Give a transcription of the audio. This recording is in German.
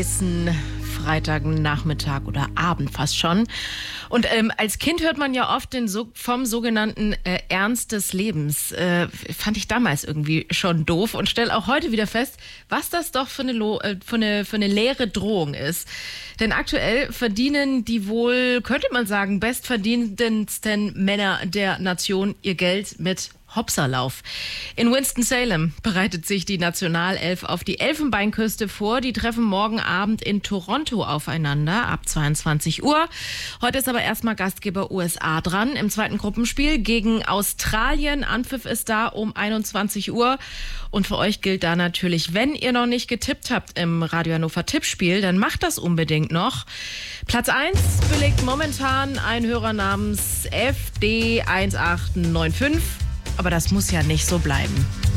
Freitagnachmittag oder Abend fast schon. Und als Kind hört man ja oft vom sogenannten Ernst des Lebens. Fand ich damals irgendwie schon doof und stelle auch heute wieder fest, was das doch für eine leere Drohung ist. Denn aktuell verdienen die wohl, könnte man sagen, bestverdienendsten Männer der Nation ihr Geld mit Hopserlauf. In Winston-Salem bereitet sich die Nationalelf auf die Elfenbeinküste vor. Die treffen morgen Abend in Toronto aufeinander ab 22 Uhr. Heute ist aber erstmal Gastgeber USA dran im zweiten Gruppenspiel gegen Australien. Anpfiff ist da um 21 Uhr. Und für euch gilt da natürlich, wenn ihr noch nicht getippt habt im Radio Hannover Tippspiel, dann macht das unbedingt noch. Platz 1 belegt momentan ein Hörer namens FD1895. Aber das muss ja nicht so bleiben.